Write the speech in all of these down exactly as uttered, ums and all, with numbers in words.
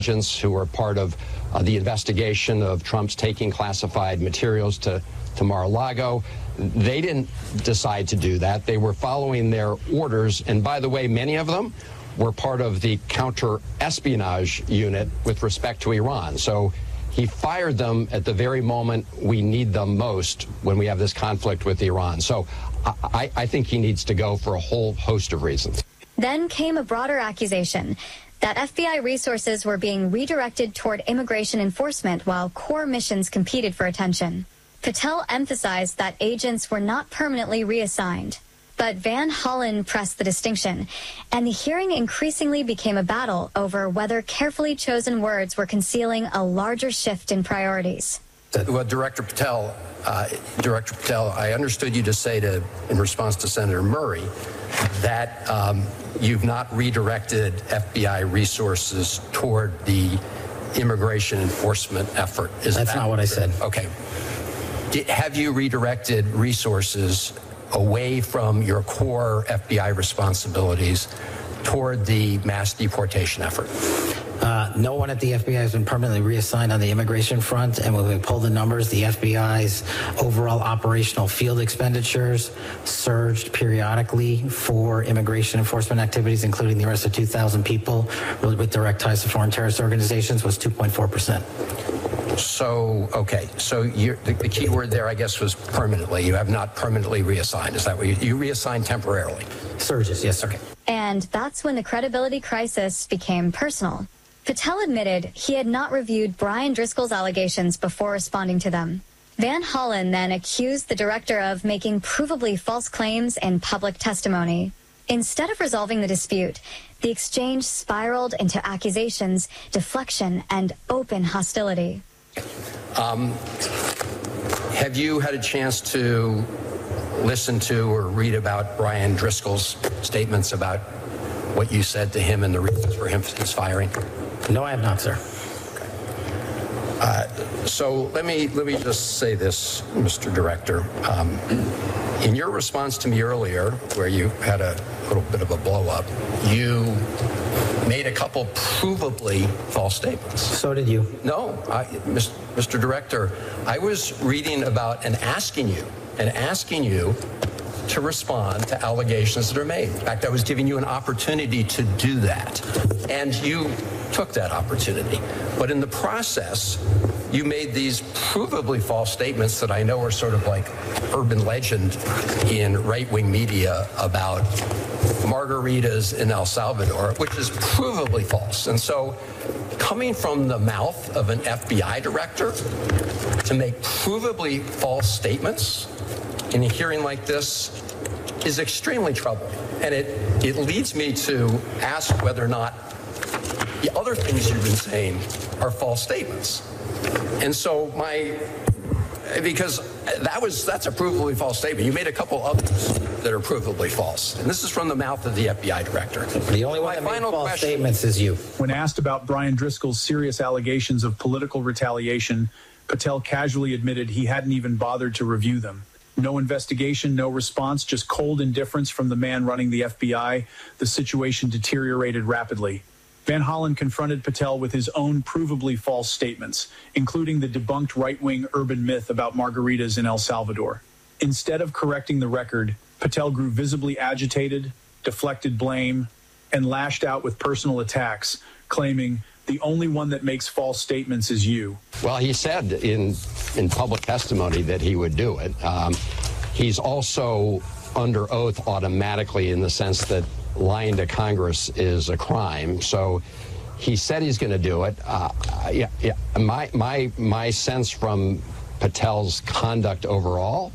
agents who were part of uh, the investigation of Trump's taking classified materials to, to Mar-a-Lago. They didn't decide to do that. They were following their orders. And by the way, many of them were part of the counter-espionage unit with respect to Iran. So he fired them at the very moment we need them most when we have this conflict with Iran. So I, I think he needs to go for a whole host of reasons. Then came a broader accusation that F B I resources were being redirected toward immigration enforcement while core missions competed for attention. Patel emphasized that agents were not permanently reassigned. But Van Hollen pressed the distinction, and the hearing increasingly became a battle over whether carefully chosen words were concealing a larger shift in priorities. Well, Director Patel, uh, Director Patel, I understood you to say to, in response to Senator Murray, that um, you've not redirected F B I resources toward the immigration enforcement effort. Is That's that not what I said. Okay. Did, have you redirected resources away from your core F B I responsibilities toward the mass deportation effort? Uh, no one at the F B I has been permanently reassigned on the immigration front, and when we pull the numbers, the F B I's overall operational field expenditures surged periodically for immigration enforcement activities, including the arrest of two thousand people with direct ties to foreign terrorist organizations, was two point four percent. So, okay, so you're, the, the key word there, I guess, was permanently. You have not permanently reassigned. Is that what you, you reassigned temporarily? Surges, yes, sir. Okay. And that's when the credibility crisis became personal. Patel admitted he had not reviewed Brian Driscoll's allegations before responding to them. Van Hollen then accused the director of making provably false claims in public testimony. Instead of resolving the dispute, the exchange spiraled into accusations, deflection, and open hostility. Um, have you had a chance to listen to or read about Brian Driscoll's statements about what you said to him and the reasons for him his firing? No, I have not, sir. Uh, so let me let me just say this, Mister Director. Um, in your response to me earlier, where you had a little bit of a blow-up, you made a couple provably false statements. So did you. No, I, Mister Director, I was reading about and asking you, and asking you to respond to allegations that are made. In fact, I was giving you an opportunity to do that, and you took that opportunity. But in the process, you made these provably false statements that I know are sort of like urban legend in right-wing media about margaritas in El Salvador, which is provably false. And so coming from the mouth of an F B I director to make provably false statements in a hearing like this is extremely troubling. And it, it leads me to ask whether or not the other things you've been saying are false statements. And so my, because that was, that's a provably false statement. You made a couple others that are provably false. And this is from the mouth of the F B I director. The only one that made false question, statements is you. When asked about Brian Driscoll's serious allegations of political retaliation, Patel casually admitted he hadn't even bothered to review them. No investigation, no response, just cold indifference from the man running the F B I. The situation deteriorated rapidly. Van Hollen confronted Patel with his own provably false statements, including the debunked right-wing urban myth about margaritas in El Salvador. Instead of correcting the record, Patel grew visibly agitated, deflected blame, and lashed out with personal attacks, claiming, "The only one that makes false statements is you." Well, he said in, in public testimony that he would do it. Um, he's also under oath automatically in the sense that lying to Congress is a crime. So he said he's going to do it. Uh, yeah, yeah. My, my, my sense from Patel's conduct overall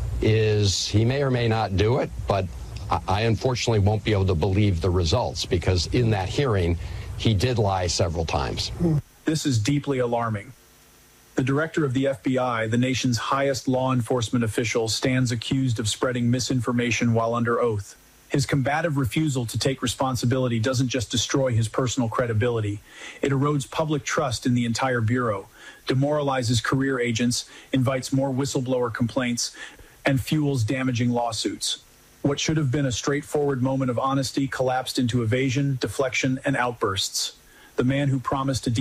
is he may or may not do it, but I, I unfortunately won't be able to believe the results because in that hearing, he did lie several times. This is deeply alarming. The director of the F B I, the nation's highest law enforcement official, stands accused of spreading misinformation while under oath. His combative refusal to take responsibility doesn't just destroy his personal credibility. It erodes public trust in the entire Bureau, demoralizes career agents, invites more whistleblower complaints, and fuels damaging lawsuits. What should have been a straightforward moment of honesty collapsed into evasion, deflection, and outbursts. the man who promised to